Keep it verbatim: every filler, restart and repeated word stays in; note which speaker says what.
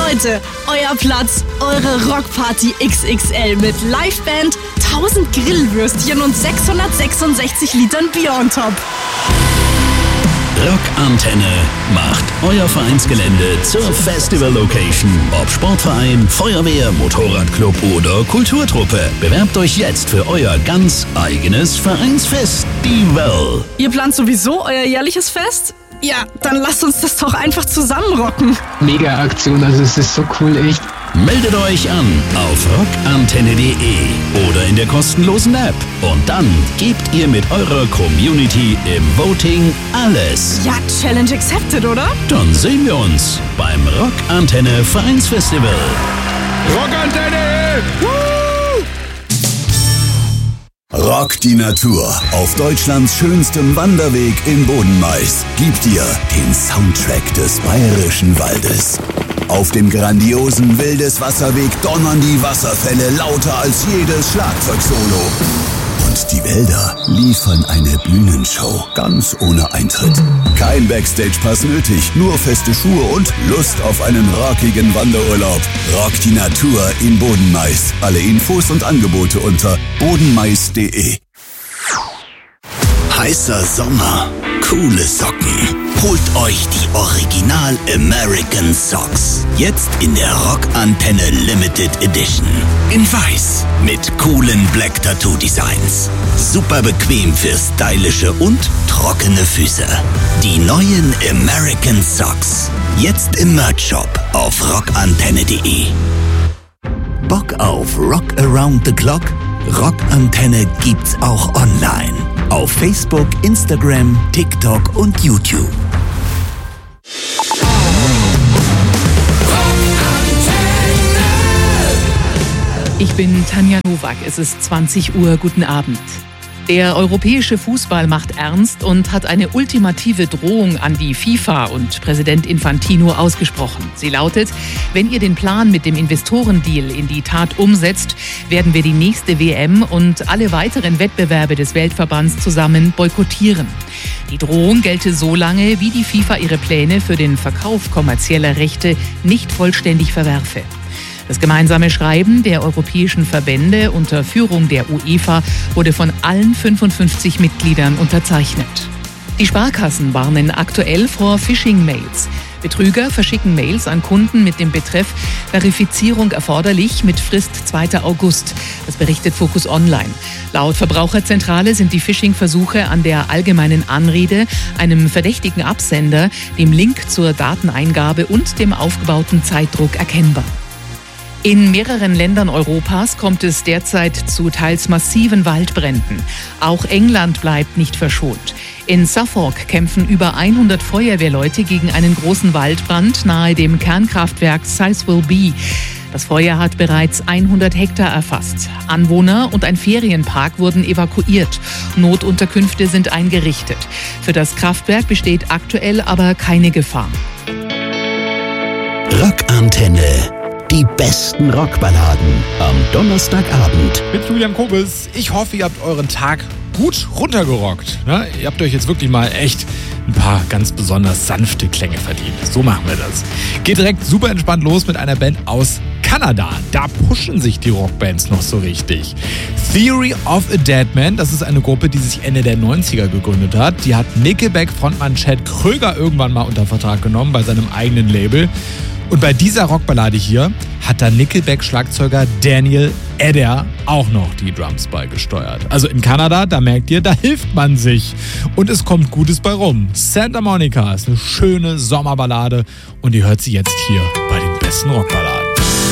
Speaker 1: Leute, euer Platz, eure Rockparty X X L mit Liveband, tausend Grillwürstchen und sechshundertsechsundsechzig Litern Bier on top.
Speaker 2: Rockantenne macht euer Vereinsgelände zur Festival-Location. Ob Sportverein, Feuerwehr, Motorradclub oder Kulturtruppe. Bewerbt euch jetzt für euer ganz eigenes Vereinsfestival.
Speaker 1: Ihr plant sowieso euer jährliches Fest? Ja, dann lasst uns das doch einfach zusammen rocken.
Speaker 3: Mega Aktion, also es ist so cool, echt.
Speaker 2: Meldet euch an auf rockantenne punkt de oder in der kostenlosen App. Und dann gebt ihr mit eurer Community im Voting alles.
Speaker 1: Ja, Challenge accepted, oder?
Speaker 2: Dann sehen wir uns beim Rockantenne Vereinsfestival.
Speaker 4: Rockantenne!
Speaker 5: Rock die Natur auf Deutschlands schönstem Wanderweg in Bodenmais gibt dir den Soundtrack des Bayerischen Waldes. Auf dem grandiosen Wildeswasserweg donnern die Wasserfälle lauter als jedes Schlagzeugsolo. Und die Wälder liefern eine Bühnenshow ganz ohne Eintritt. Kein Backstage-Pass nötig, nur feste Schuhe und Lust auf einen rockigen Wanderurlaub. Rock die Natur in Bodenmais. Alle Infos und Angebote unter bodenmais punkt de. Heißer Sommer, coole Socken. Holt euch die Original American Socks. Jetzt in der Rockantenne Limited Edition. In weiß mit coolen Black Tattoo Designs. Super bequem für stylische und trockene Füße. Die neuen American Socks. Jetzt im Merch-Shop auf rockantenne punkt de. Bock auf Rock Around the Clock? Rockantenne gibt's auch online. Auf Facebook, Instagram, TikTok und YouTube.
Speaker 6: Ich bin Tanja Nowak, es ist zwanzig Uhr, guten Abend. Der europäische Fußball macht ernst und hat eine ultimative Drohung an die FIFA und Präsident Infantino ausgesprochen. Sie lautet: Wenn ihr den Plan mit dem Investorendeal in die Tat umsetzt, werden wir die nächste W M und alle weiteren Wettbewerbe des Weltverbands zusammen boykottieren. Die Drohung gelte so lange, wie die FIFA ihre Pläne für den Verkauf kommerzieller Rechte nicht vollständig verwerfe. Das gemeinsame Schreiben der europäischen Verbände unter Führung der UEFA wurde von allen fünfundfünfzig Mitgliedern unterzeichnet. Die Sparkassen warnen aktuell vor Phishing-Mails. Betrüger verschicken Mails an Kunden mit dem Betreff Verifizierung erforderlich mit Frist zweiter August. Das berichtet Focus Online. Laut Verbraucherzentrale sind die Phishing-Versuche an der allgemeinen Anrede, einem verdächtigen Absender, dem Link zur Dateneingabe und dem aufgebauten Zeitdruck erkennbar. In mehreren Ländern Europas kommt es derzeit zu teils massiven Waldbränden. Auch England bleibt nicht verschont. In Suffolk kämpfen über hundert Feuerwehrleute gegen einen großen Waldbrand nahe dem Kernkraftwerk Sizewell B. Das Feuer hat bereits hundert Hektar erfasst. Anwohner und ein Ferienpark wurden evakuiert. Notunterkünfte sind eingerichtet. Für das Kraftwerk besteht aktuell aber keine Gefahr.
Speaker 2: Rockantenne. Die besten Rockballaden am Donnerstagabend.
Speaker 4: Mit Julian Kobes. Ich hoffe, ihr habt euren Tag gut runtergerockt. Ne? Ihr habt euch jetzt wirklich mal echt ein paar ganz besonders sanfte Klänge verdient. So machen wir das. Geht direkt super entspannt los mit einer Band aus Kanada. Da pushen sich die Rockbands noch so richtig. Theory of a Dead Man, das ist eine Gruppe, die sich Ende der neunziger gegründet hat. Die hat Nickelback-Frontmann Chad Kröger irgendwann mal unter Vertrag genommen bei seinem eigenen Label. Und bei dieser Rockballade hier hat der Nickelback-Schlagzeuger Daniel Eder auch noch die Drums beigesteuert. Also in Kanada, da merkt ihr, da hilft man sich. Und es kommt Gutes bei rum. Santa Monica ist eine schöne Sommerballade und ihr hört sie jetzt hier bei den besten Rockballaden.